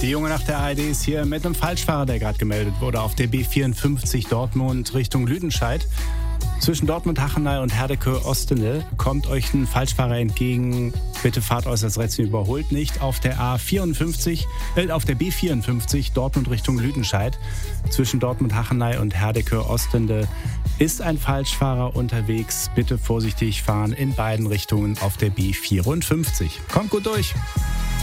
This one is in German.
Die Junge nach der ARD ist hier mit einem Falschfahrer, der gerade gemeldet wurde, auf der B54 Dortmund Richtung Lüdenscheid. Zwischen Dortmund-Hachenay und Herdecke-Ostende kommt euch ein Falschfahrer entgegen. Bitte fahrt äußerst rechts und überholt nicht. Auf der auf der B54 Dortmund Richtung Lüdenscheid. Zwischen Dortmund-Hachenay und Herdecke-Ostende ist ein Falschfahrer unterwegs. Bitte vorsichtig fahren in beiden Richtungen auf der B54. Kommt gut durch.